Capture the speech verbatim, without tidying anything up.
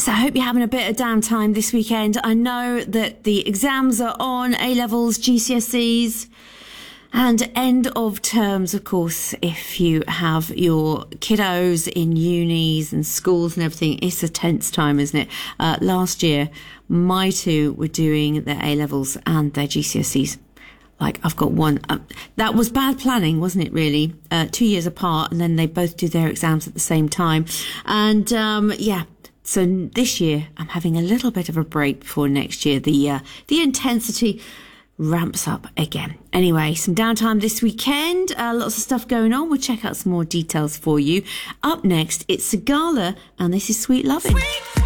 Yes, I hope you're having a bit of downtime this weekend. I know that the exams are on, A-levels, G C S Es, and end of terms, of course, if you have your kiddos in unis and schools and everything. It's a tense time, isn't it? Uh, last year, my two were doing their A-levels and their G C S Es. Like, I've got one. Um, that was bad planning, wasn't it, really? Uh, two years apart, and then they both do their exams at the same time. And, um, yeah. So this year, I'm having a little bit of a break before next year. The uh, the intensity ramps up again. Anyway, some downtime this weekend. Uh, lots of stuff going on. We'll check out some more details for you. Up next, it's Sigala, and this is Sweet Lovin'. Sweet.